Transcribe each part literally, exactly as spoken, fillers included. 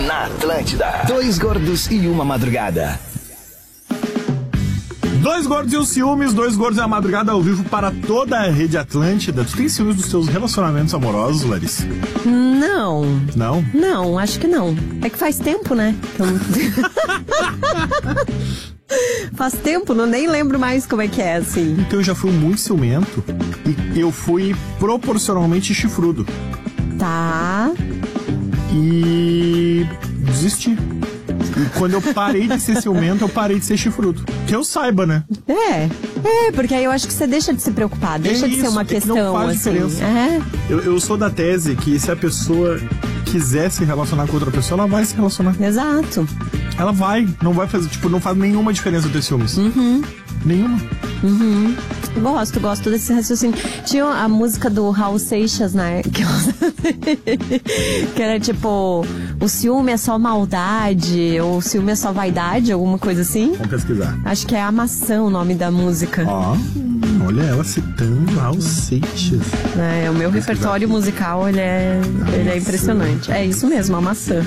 na Atlântida. Dois gordos e uma madrugada. Dois gordos e os ciúmes, dois gordos e a madrugada ao vivo para toda a rede Atlântida. Tu tem ciúmes dos teus relacionamentos amorosos, Larissa? Não. Não? Não, acho que não. É que faz tempo, né? Então... faz tempo, não nem lembro mais como é que é, assim. Então eu já fui muito ciumento e eu fui proporcionalmente chifrudo. Tá. E desisti. E quando eu parei de ser ciumento, eu parei de ser chifrudo. Que eu saiba, né? É, é, porque aí eu acho que você deixa de se preocupar, deixa é de isso, ser uma é que questão, não faz assim. diferença. É. Eu, eu sou da tese que se a pessoa quiser se relacionar com outra pessoa, ela vai se relacionar. Exato. Ela vai, não vai fazer, tipo, não faz nenhuma diferença ter ciúmes. Uhum. Nenhuma. Uhum. Gosto, gosto desse raciocínio. Tinha a música do Raul Seixas, né? Que, que era tipo, o ciúme é só maldade, ou o ciúme é só vaidade, alguma coisa assim. Vamos pesquisar. Acho que é A Maçã o nome da música. Ó, olha ela citando Raul Seixas. É, o meu repertório musical, ele é, ele é impressionante. É isso mesmo, A Maçã.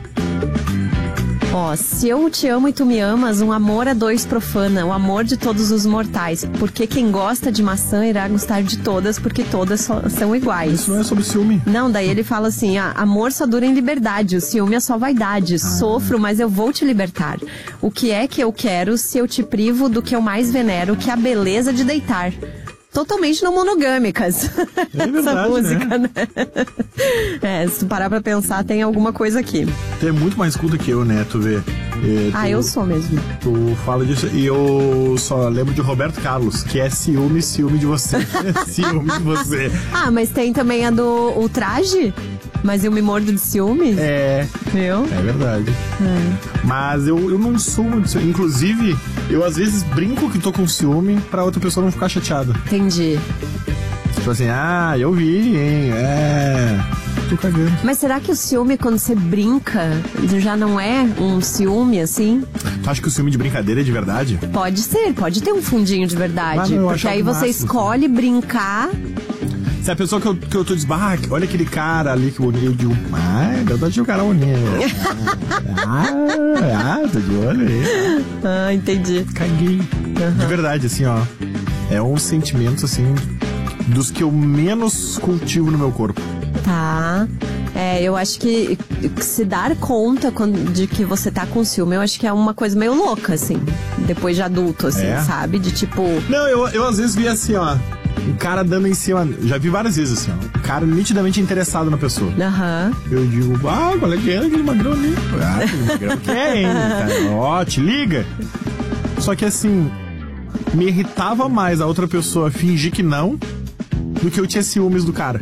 Ó, se eu te amo e tu me amas, um amor a dois profana, o amor de todos os mortais. Porque quem gosta de maçã irá gostar de todas, porque todas so- são iguais. Isso não é sobre ciúme. Não, daí ele fala assim, ah, amor só dura em liberdade, o ciúme é só vaidade. Ah. Sofro, mas eu vou te libertar. O que é que eu quero se eu te privo do que eu mais venero, que é a beleza de deitar? Totalmente não monogâmicas. É verdade, essa música, né? né? É, se tu parar pra pensar, tem alguma coisa aqui. Tu é muito mais culto que eu, né? Tu vê. É, Ah, tu, eu sou mesmo. Tu fala disso. E eu só lembro de Roberto Carlos, que é ciúme, ciúme de você. Ciúme de você. Ah, mas tem também a do Ultraje? Mas eu me mordo de ciúme? É. Viu? É verdade. É. Mas eu, eu não sou muito ciúme. Inclusive, eu às vezes brinco que tô com ciúme pra outra pessoa não ficar chateada. Entendi. Tipo assim, ah, eu vi, hein? É. Tô cagando. Mas será que o ciúme, quando você brinca, já não é um ciúme, assim? Tu acha que o ciúme de brincadeira é de verdade? Pode ser, pode ter um fundinho de verdade. Ah, não, eu porque acho aí o você máximo, escolhe brincar. Se a pessoa que eu, que eu tô dizendo, ah, olha aquele cara ali que bonito, eu digo, ah, eu tô de um cara bonito. ah, ah, tô de olho aí. Ah, entendi. Caguei. Uhum. De verdade, assim, ó. É um sentimento, assim, dos que eu menos cultivo no meu corpo. Tá. É, eu acho que se dar conta quando, de que você tá com ciúme, eu acho que é uma coisa meio louca, assim. Depois de adulto, assim, é? sabe? De tipo... Não, eu, eu às vezes vi assim, ó. O cara dando em cima. Já vi várias vezes assim, ó. O cara nitidamente interessado na pessoa. Aham. Uhum. Eu digo, ah, qual é que é aquele magrão ali? Ah, aquele magrão quer, hein? Cara, ó, te liga. Só que assim, me irritava mais a outra pessoa fingir que não do que eu tinha ciúmes do cara.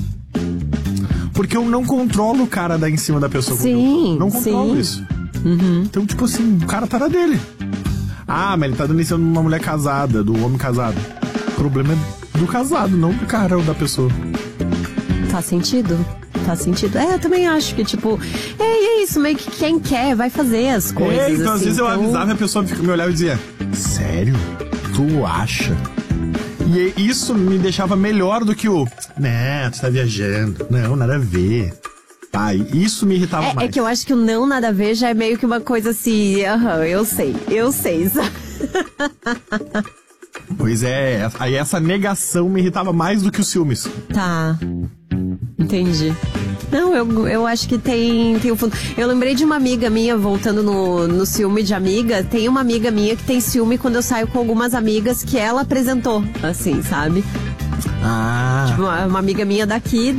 Porque eu não controlo o cara dar em cima da pessoa. Sim, eu não controlo sim. isso. Uhum. Então, tipo assim, o cara tá na dele. Ah, mas ele tá dando em cima de uma mulher casada, do homem casado. O problema é do casado, não do cara ou da pessoa. Faz sentido? Faz sentido. É, eu também acho que, tipo, é, é isso, meio que quem quer vai fazer as coisas. É, então assim, às vezes eu então... avisava e a pessoa me olhava e dizia, sério? Tu acha? E isso me deixava melhor do que o, né, tu tá viajando. Não, nada a ver. Pai, isso me irritava é, mais. É que eu acho que o não nada a ver já é meio que uma coisa assim, aham, uhum, eu sei, eu sei, sabe? Pois é, aí essa negação me irritava mais do que os ciúmes. Tá, entendi. Não, eu, eu acho que tem, tem um fundo. Eu lembrei de uma amiga minha, voltando no, no ciúme de amiga, tem uma amiga minha que tem ciúme quando eu saio com algumas amigas que ela apresentou, assim, sabe? Ah. Tipo, uma, uma amiga minha daqui,